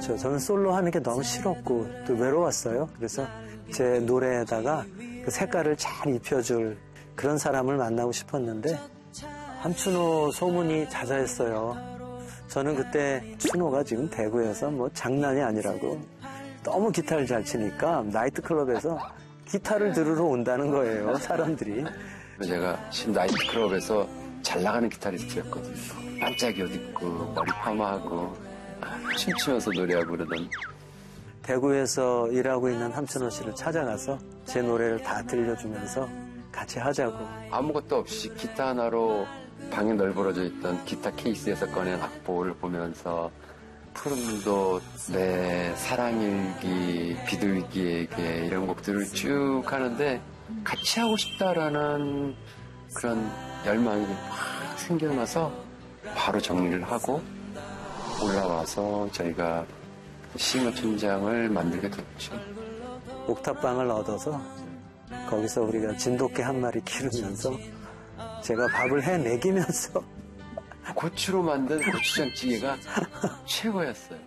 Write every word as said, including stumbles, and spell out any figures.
그렇죠. 저는 솔로 하는 게 너무 싫었고 또 외로웠어요. 그래서 제 노래에다가 그 색깔을 잘 입혀줄 그런 사람을 만나고 싶었는데 함춘호 소문이 자자했어요. 저는 그때 춘호가 지금 대구에서 뭐 장난이 아니라고 너무 기타를 잘 치니까 나이트클럽에서 기타를 들으러 온다는 거예요, 사람들이. 제가 지금 나이트클럽에서 잘 나가는 기타리스트였거든요. 반짝이 옷 입고 머리 파마하고 춤추면서 노래하고 그러던. 대구에서 일하고 있는 함춘호 씨를 찾아가서 제 노래를 다 들려주면서 같이 하자고. 아무것도 없이 기타 하나로 방에 널브러져 있던 기타 케이스에서 꺼낸 악보를 보면서 푸른도, 내 사랑일기, 비둘기에게 이런 곡들을 쭉 하는데 같이 하고 싶다라는 그런 열망이 막 생겨나서 바로 정리를 하고 올라와서 저희가 싱어춘장을 만들게 됐죠. 옥탑방을 얻어서 거기서 우리가 진돗개 한 마리 기르면서 제가 밥을 해 먹이면서 고추로 만든 고추장찌개가 최고였어요.